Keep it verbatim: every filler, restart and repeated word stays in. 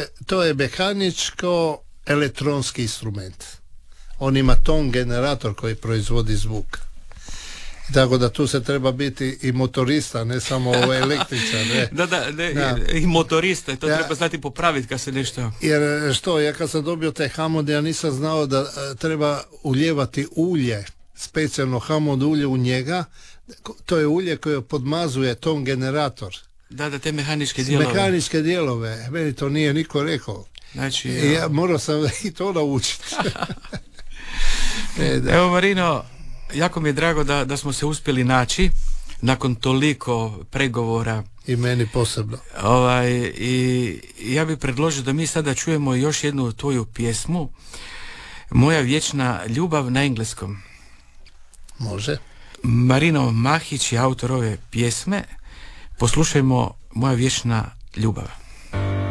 je, to je mehaničko elektronski instrument. On ima ton generator koji proizvodi zvuk. Tako da tu se treba biti i motorista, ne samo ovo električar. Ne. da, da, ne, da, i motorista, to ja, treba znati popraviti kad se nešto... Jer što, ja kad sam dobio taj Hammond, ja nisam znao da a, treba uljevati ulje, specijalno Hammond ulje u njega. To je ulje koje podmazuje ton generator. Da, da, te mehaničke dijelove. Mehaničke dijelove, meni to nije niko rekao. Znači, I ja morao sam i to naučiti. e, Evo Marino, jako mi je drago da, da smo se uspjeli naći nakon toliko pregovora. I meni posebno. Ovaj, i ja bih predložio da mi sada čujemo još jednu tvoju pjesmu, Moja vječna ljubav na engleskom. Može. Marino Mahić je autor ove pjesme. Poslušajmo Moja vječna ljubav.